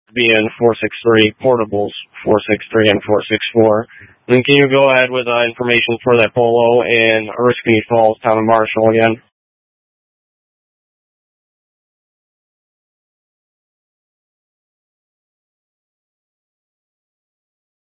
being 463, portables 463 and 464. Then can you go ahead with information for that Polo in Oriskany Falls, Town of Marshall again?